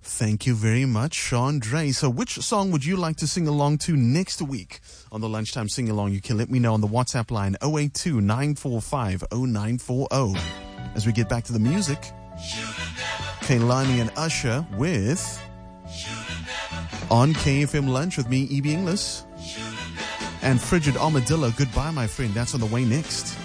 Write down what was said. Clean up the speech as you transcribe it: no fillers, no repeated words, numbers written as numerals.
Thank you very much, Sean Dre. So which song would you like to sing along to next week on the Lunchtime Sing Along? You can let me know on the WhatsApp line 082 945 0940. As we get back to the music, Kehlani and Usher with On KFM Lunch with me, E.B. Inglis. And Frigid Armadillo, Goodbye My Friend. That's on the way next.